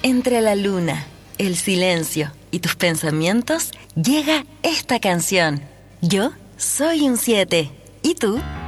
Entre la luna, el silencio y tus pensamientos llega esta canción. Yo soy un 7. ¿Y tú?